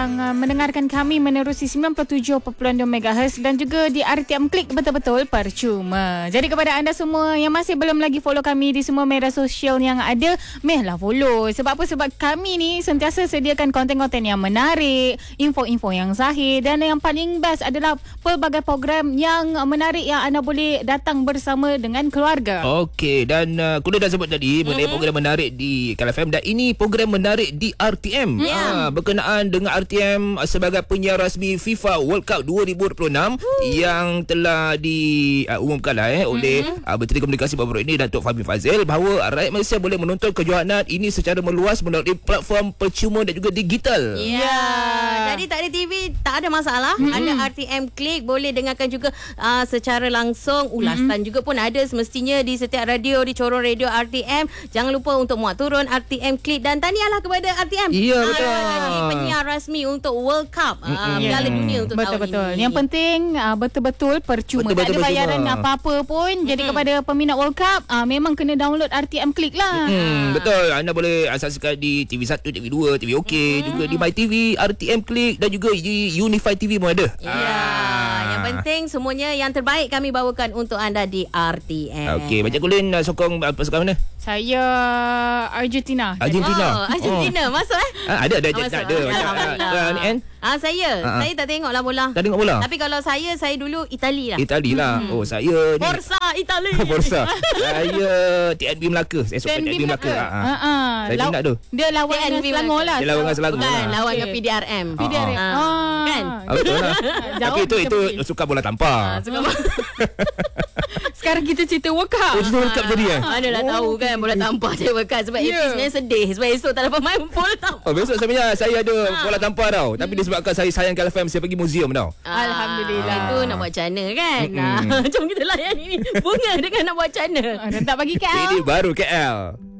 sedang mendengarkan kami menerusi 97.2 MHz dan juga di RTM Klik betul-betul percuma. Jadi kepada anda semua yang masih belum lagi follow kami di semua media sosial yang ada, mehlah follow. Sebab apa? Sebab kami ni sentiasa sediakan konten-konten yang menarik, info-info yang zahir, dan yang paling best adalah pelbagai program yang menarik yang anda boleh datang bersama dengan keluarga. Okey, dan Kuda dah sebut tadi mengenai program menarik di KLFM, dan ini program menarik di RTM. Berkenaan dengan RTM sebagai penyiar rasmi FIFA World Cup 2026 yang telah diumumkan oleh Menteri Komunikasi baru-baru ini, Datuk Fahmi Fadzil, bahawa rakyat Malaysia boleh menonton kejohanan ini secara meluas melalui platform percuma dan juga digital. Jadi tak ada TV, tak ada masalah. Ada RTM Klik, boleh dengarkan juga secara langsung. Ulasan juga pun ada semestinya di setiap radio, di corong radio RTM. Jangan lupa untuk muat turun RTM Klik, dan tahniahlah kepada RTM. Ya, betul. Penyiar rasmi untuk World Cup Piala Dunia untuk betul-betul. tahun ini. Yang penting betul-betul percuma. Tak ada bayaran apa-apa pun. Jadi kepada peminat World Cup, memang kena download RTM Klik lah. Betul. Anda boleh saksikan di TV1, TV2, TV OK, juga di MyTV, RTM Klik, dan juga di Unify TV pun ada. Yang penting semuanya yang terbaik kami bawakan untuk anda di RTM. Okey, Macam Kulin sokong pasukan mana? Saya Argentina. Argentina. Argentina masuk Ada masuk. Alhamdulillah. Ni Ann? Saya tak tengoklah bola. Tak tengok bola? Tapi kalau saya dulu Itali lah. Itali lah. Oh, saya ni Forza Itali. Forza. Saya TNB Melaka. Saya suka TNB Melaka. Saya minat tu. Dia lawan dengan Selangor lah. Dia lawan dengan Selangor. Bukan, lawan dengan PDRM. PDRM. Kan? Betul lah. Tapi itu suka bola tampar. Sekarang kita cerita World Cup. Cerita World Cup tadi Manalah tahu kan bola tampar dia World Cup. Sebab itu sebenarnya sedih. Sebab esok tak dapat main bola tampar. Besok sebenarnya saya ada bola tampar tau. Tapi disebabkan saya sayang KLFM, saya pergi muzium tau. Alhamdulillah. Itu nak buat macam mana kan? Jom kita layan ini. Bunga dengan nak buat macam mana. Tak bagi KL. Ini baru KL.